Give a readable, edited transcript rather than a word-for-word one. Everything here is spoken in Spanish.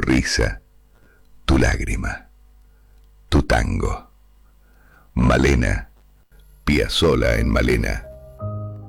tu risa, tu lágrima, tu tango. Malena, Piazzolla en Malena.